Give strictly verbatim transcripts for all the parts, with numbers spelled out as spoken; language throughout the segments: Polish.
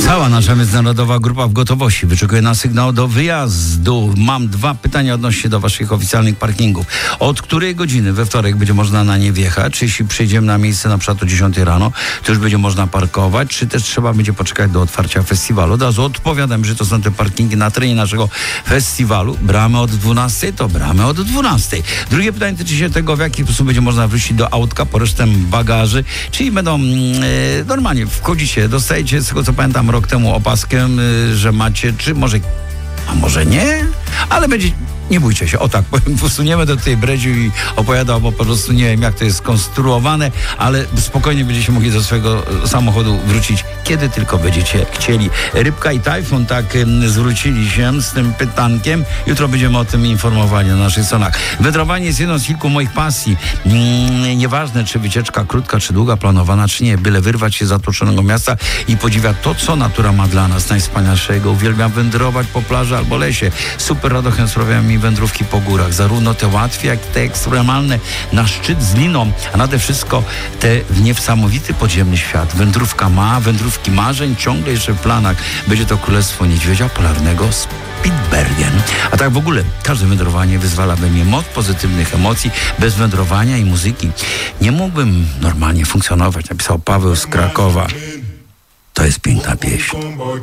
Cała nasza międzynarodowa grupa w gotowości. Wyczekuje na sygnał do wyjazdu. Mam dwa pytania odnośnie do waszych oficjalnych parkingów. Od której godziny we wtorek będzie można na nie wjechać? Czy jeśli przyjdziemy na miejsce na przykład o dziesiątej rano, to już będzie można parkować? Czy też trzeba będzie poczekać do otwarcia festiwalu? Od razu odpowiadam, że to są te parkingi na terenie naszego festiwalu. Bramy od dwunastej, to bramy od dwunastej. Drugie pytanie tyczy się tego, w jaki sposób będzie można wrócić do autka po resztę bagaży. Czyli będą e, normalnie wchodzicie, dostajecie, z tego co pamiętam, rok temu opaskę, że macie, czy może, a może nie, ale będzie, nie bójcie się, o tak, powiem, posuniemy do tej bredziu i opowiadał, bo po prostu nie wiem, jak to jest skonstruowane, ale spokojnie będziecie mogli do swojego samochodu wrócić, kiedy tylko będziecie chcieli. Rybka i Tajfun tak zwrócili się z tym pytankiem. Jutro będziemy o tym informowali na naszych stronach. Wędrowanie jest jedną z kilku moich pasji. Mm, nieważne, czy wycieczka krótka, czy długa, planowana, czy nie, byle wyrwać się z zatłoczonego miasta i podziwiać to, co natura ma dla nas najwspanialszego. Uwielbiam wędrować po plaży albo lesie. Super radochęt sprawiają mi wędrówki po górach, zarówno te łatwe, jak i te ekstremalne, na szczyt z liną, a nade wszystko te w niesamowity podziemny świat. Wędrówka ma, wędrówki marzeń, ciągle jeszcze w planach będzie to Królestwo Niedźwiedzia Polarnego Spitsbergen. A tak w ogóle każde wędrowanie wyzwala we mnie moc pozytywnych emocji. Bez wędrowania i muzyki nie mógłbym normalnie funkcjonować, napisał Paweł z Krakowa. To jest piękna pieśń.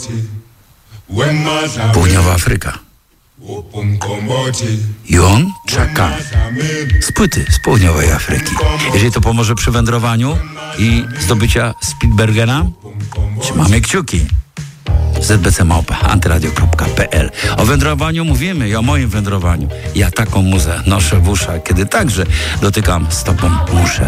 Południowa Afryka. Jon Chaka z płyty z południowej Afryki. Jeżeli to pomoże przy wędrowaniu i zdobycia Spitsbergena, trzymamy kciuki. Z b c małpa antyradio kropka p l. O wędrowaniu mówimy i o moim wędrowaniu. Ja taką muzę noszę w uszach, kiedy także dotykam stopą muszę.